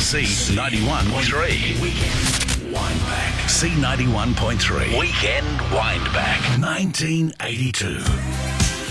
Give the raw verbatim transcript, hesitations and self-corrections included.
C ninety-one point three. Weekend Windback. C ninety-one point three. Weekend Windback. nineteen eighty-two.